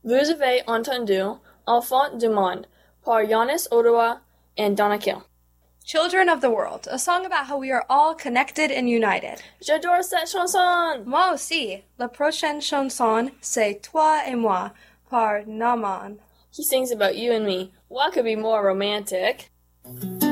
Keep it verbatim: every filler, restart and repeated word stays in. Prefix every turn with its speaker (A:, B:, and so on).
A: Vous avez entendu Enfant du Monde par Yannis Ottawa and Donna Kill.
B: Children of the World, a song about how we are all connected and united.
A: J'adore cette chanson!
B: Moi aussi. La prochaine chanson, c'est Toi et moi par Naman.
A: He sings about you and me. What could be more romantic?